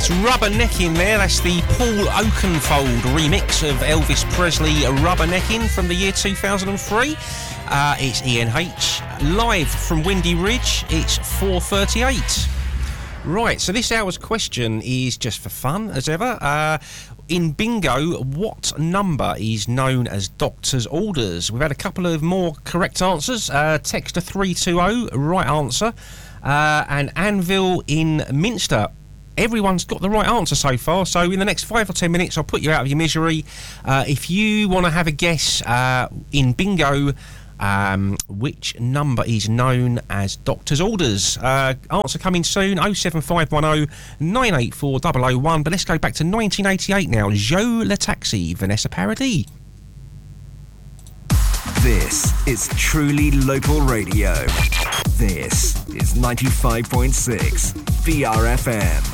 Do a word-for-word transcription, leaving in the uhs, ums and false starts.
That's Rubbernecking there. That's the Paul Oakenfold remix of Elvis Presley Rubbernecking from the year two thousand three. Uh, it's E N H. Live from Windy Ridge, it's four thirty-eight. Right, so this hour's question is just for fun, as ever. Uh, in bingo, what number is known as doctor's orders? We've had a couple of more correct answers. Uh, text to three two zero, right answer. Uh, and Anvil in Minster. Everyone's got the right answer so far, so in the next five or ten minutes I'll put you out of your misery. Uh, if you want to have a guess uh, in bingo, um, which number is known as doctor's orders? Uh, answer coming soon, oh seven five one oh nine eight four zero zero one. But let's go back to nineteen eighty-eight now. Joe Le Taxi, Vanessa Paradis. This is truly local radio. This is ninety-five point six V R F M.